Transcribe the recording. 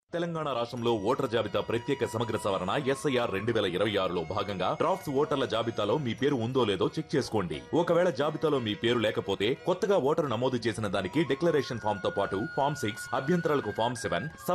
తెలంగాణ రాష్ట్రంలో ఓటర్ల జాబితా ప్రత్యేక సమగ్ర సవరణ SIR 2026లో భాగంగా డ్రాఫ్ట్స్ ఓటర్ల జాబితాలో మీ పేరు ఉందో లేదో చెక్ చేసుకోండి. ఒకవేళ జాబితాలో మీ పేరు లేకపోతే కొత్తగా ఓటరు నమోదు చేసిన దానికి డిక్లరేషన్ ఫామ్ తో పాటు ఫామ్ 6 అభ్యంతరాలకు ఫామ్ 7